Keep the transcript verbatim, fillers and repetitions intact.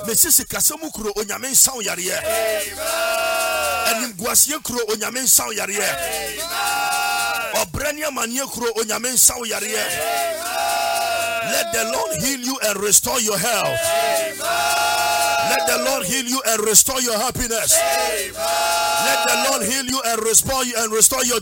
Mesisi kasemu kuro onyame nsa wo yare. Anim guasie kuro onyame nsa wo yare. Obrani amanie kuro onyame nsa wo yare. Let the Lord heal you and restore your health. Let the Lord heal you and restore your happiness. Let the Lord heal you and restore you and restore your